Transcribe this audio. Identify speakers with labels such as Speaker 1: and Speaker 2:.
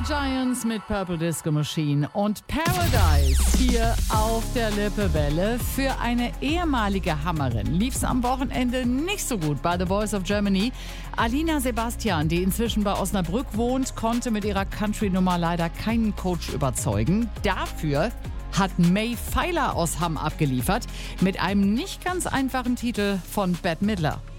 Speaker 1: Giants mit Purple Disco Machine und Paradise hier auf der Lippewelle. Für eine ehemalige Hammerin lief es am Wochenende nicht so gut bei The Voice of Germany. Alina Sebastian, die inzwischen bei Osnabrück wohnt, konnte mit ihrer Country-Nummer leider keinen Coach überzeugen. Dafür hat May Feiler aus Hamm abgeliefert mit einem nicht ganz einfachen Titel von Bette Midler.